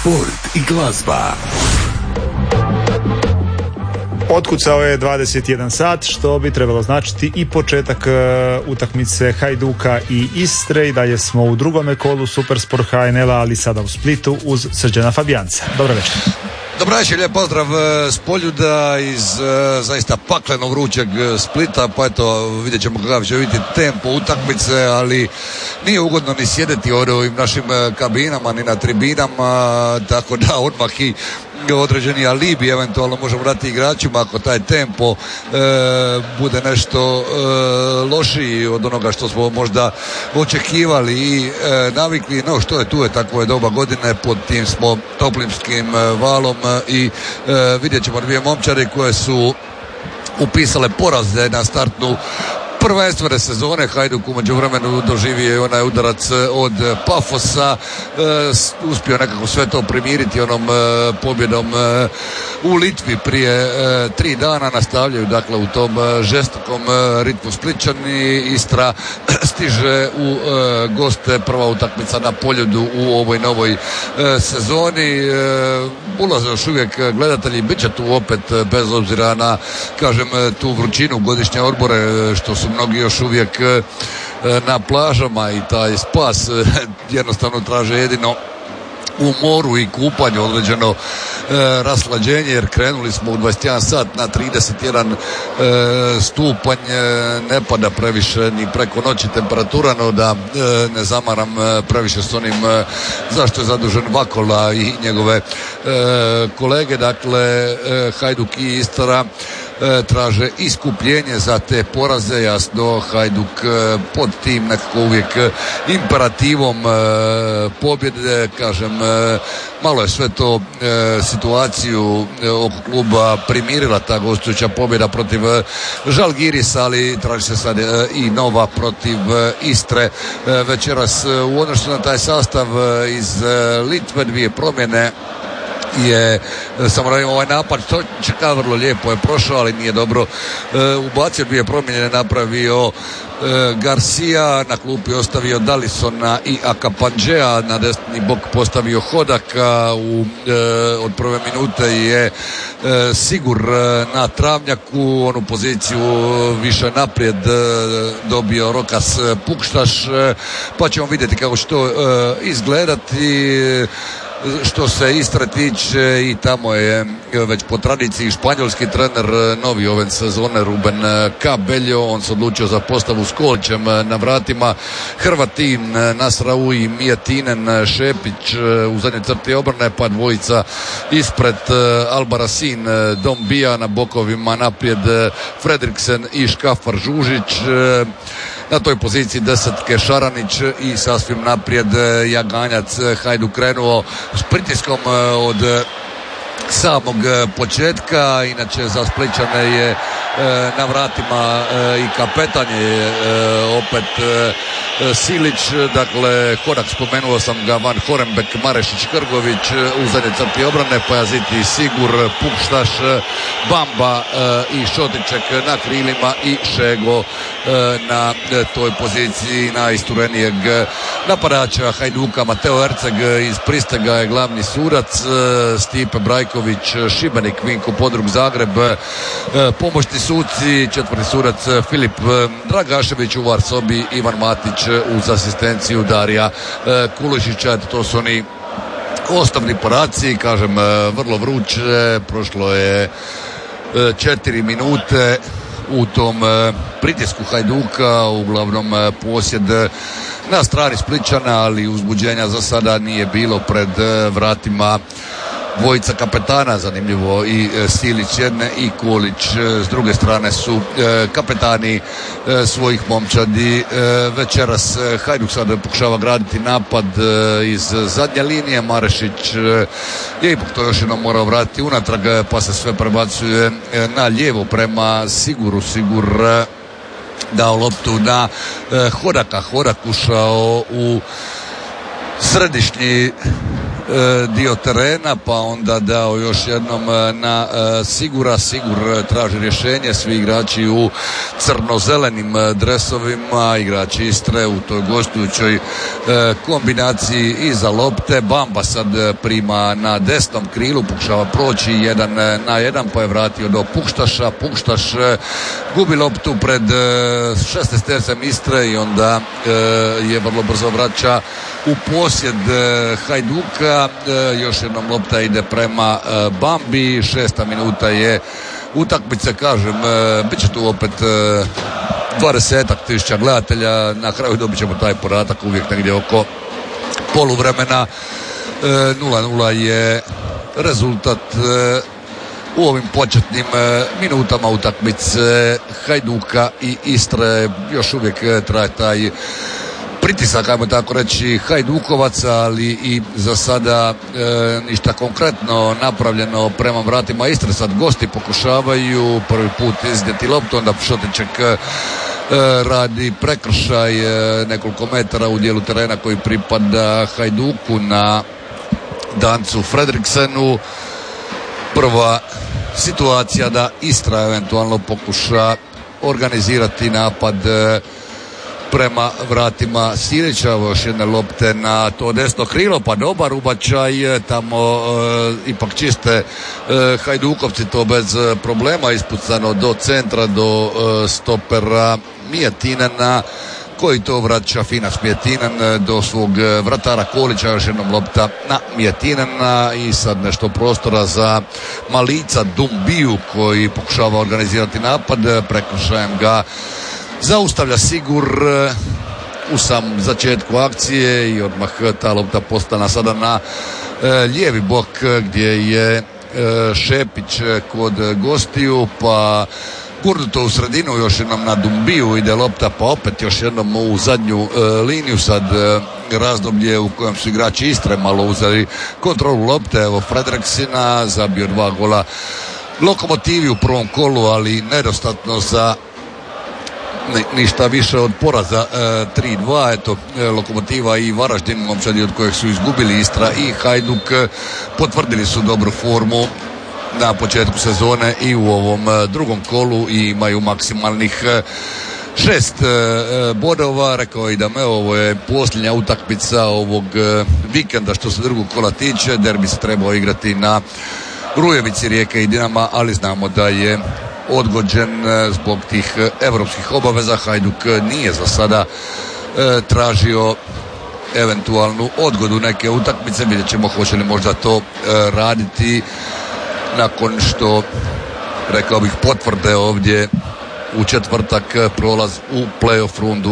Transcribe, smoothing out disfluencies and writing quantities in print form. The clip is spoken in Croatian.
sport i glazba. Otkucao je 21 sat, što bi trebalo značiti i početak utakmice Hajduka i Istre. I dalje smo u drugome kolu Supersport HNL-a, ali sada u Splitu uz Srđana Fabijanca. Dobro večer. Dobro večer, lijep pozdrav s Poljuda iz zaista pakleno vrućeg Splita, pa eto vidjet ćemo kakav će biti tempo utakmice, ali nije ugodno ni sjedeti u ovim našim kabinama ni na tribinama, tako da odmah i određeni alibi eventualno možemo dati igračima ako taj tempo bude nešto lošiji od onoga što smo možda očekivali i navikli. No što je, tu je, takvo je doba godine, pod tim smo toplimskim valom i vidjet ćemo dvije momčari koje su upisale poraze na startnu prvenstvene sezone. Hajduk u međuvremenu doživio je onaj udarac od Pafosa, uspio nekako sve to primiriti onom pobjedom u Litvi prije 3 dana. Nastavljaju dakle u tom žestokom ritmu Splićani. Istra stiže u goste, prva utakmica na Poljudu u ovoj novoj sezoni. Ulaze još uvijek gledatelji, bit će tu opet bez obzira na, kažem, tu vrućinu godišnje odmore što su mnogi još uvijek na plažama i taj spas jednostavno traže jedino u moru i kupanju određeno raslađenje, jer krenuli smo u 21 sat na 31 stupanj, ne pada previše ni preko noći temperatura, no da ne zamaram previše s onim zašto je zadužen Vakola i njegove kolege. Dakle, Hajduk i Istra traže iskupljenje za te poraze. Jasno, Hajduk pod tim nekako uvijek imperativom pobjede, kažem, malo je sve to situaciju oko kluba primirila ta gostujuća pobjeda protiv Žalgirisa, ali traži se sad i nova protiv Istre večeras. U odnosu na taj sastav iz Litve, dvije promjene je, samo radimo ovaj napad, to čeka, vrlo lijepo je prošao, ali nije dobro ubacio. Dvije promjene napravio Garcia, na klupi ostavio Dalisona i Akapanđea, na desni bok postavio Hodaka. Od prve minute je Sigur na travnjaku, onu poziciju više naprijed dobio Rokas Pukštaš, pa ćemo vidjeti kako će to izgledati. Što se Istre tiče, i tamo je već po tradiciji španjolski trener novi ove sezone Ruben Cabello. On se odlučio za postavu s Kolićem na vratima, Hrvatin, Nasraui, Mijatinen, Šepić u zadnjoj crti obrane, pa dvojica ispred, Albarasin, Dombija, na bokovima naprijed Fredriksen i Škafar Žužić. Na toj poziciji desetke Šaranić i sasvim naprijed Jaganjac. Hajduk krenuo s pritiskom od samog početka, inače za Splićane je na vratima i kapetan je opet Silić, dakle Hodak, spomenuo sam ga, Van Horenbek, Marešić, Krgović u zadnjoj crti obrane, Pajaziti, Sigur, Pukštaš, Bamba i Šotiček na krilima i Šego na toj poziciji najisturenijeg napadača Hajduka. Mateo Erceg iz Pristega je glavni sudac, Stipe Brajković Šibenik, Vinko Podrug Zagreb pomoćni suci, četvrti sudac Filip Dragašević, u Varsobi Ivan Matić uz asistenciju Darija Kulišića. To su oni osnovni podaci, kažem, vrlo vruće, prošlo je 4 minute u tom pritisku Hajduka, uglavnom posjed na strani Splićana, ali uzbuđenja za sada nije bilo pred vratima dvojica kapetana, zanimljivo, i Silić jedne i Kolić s druge strane su kapetani svojih momčadi. Večeras Hajduk sada pokušava graditi napad iz zadnje linije. Marešić je ipak to još jednom morao vratiti unatrag, pa se sve prebacuje na lijevo prema Siguru. Sigur dao loptu na Hodaka. Hodak ušao u središnji dio terena, pa onda dao još jednom na Sigura. Sigur traži rješenje, svi igrači u crno-zelenim dresovima, igrači Istre u toj gostujućoj kombinaciji iza lopte. Bamba sad prima na desnom krilu, pokušava proći 1-1, pa je vratio do Pukštaša. Pukštaš gubi loptu pred 16-tercem Istre i onda je vrlo brzo vraća u posjed Hajduka. Još jednom lopta ide prema Bambi. 6. minuta je utakmice, kažem, bit će tu opet 20.000 gledatelja. Na kraju dobit ćemo taj podatak uvijek negdje oko poluvremena. 0-0 je rezultat u ovim početnim minutama utakmice Hajduka i Istre. Još uvijek traje taj pritisak, ajmo tako reći, Hajdukovaca, ali i za sada ništa konkretno napravljeno prema vratima Istre. Sad gosti pokušavaju prvi put iznijeti loptu, onda Šotiček radi prekršaj nekoliko metara u dijelu terena koji pripada Hajduku na Dancu Fredriksenu. Prva situacija da Istra eventualno pokuša organizirati napad prema vratima Silića. Još jedne lopte na to desno krilo, pa dobar ubačaj tamo, ipak čiste Hajdukovci to bez problema, ispucano do centra, do stopera Mijetinena, koji to vraća Finas Mijetinen do svog vratara Kolića. Još jednom lopta na Mijetinena i sad nešto prostora za Malica Dumbiju koji pokušava organizirati napad. Prekršajem ga zaustavlja Sigur u samom začetku akcije i odmah ta lopta postana sada na lijevi bok gdje je Šepić kod gostiju, pa gurnuto u sredinu, još jednom na Dumbiju ide lopta, pa opet još jednom u zadnju liniju. Sad razdoblje u kojem su igrači Istre malo uzeli kontrolu lopte. Evo Fredriksina zabio 2 gola Lokomotivi u prvom kolu, ali nedostatno za ništa više od poraza. 3-2, eto, Lokomotiva i Varaždin, momčadi od kojeg su izgubili Istra i Hajduk, potvrdili su dobru formu na početku sezone i u ovom drugom kolu i imaju maksimalnih 6 bodova. Rekao i da ovo je posljednja utakmica ovog vikenda što se drugog kola tiče. Derbi se trebao igrati na Rujevici Rijeke i Dinama, ali znamo da je odgođen zbog tih europskih obaveza. Hajduk nije za sada tražio eventualnu odgodu neke utakmice. Vidjet ćemo hoće li možda to raditi nakon što, rekao bih, potvrde ovdje u četvrtak prolaz u play-off rundu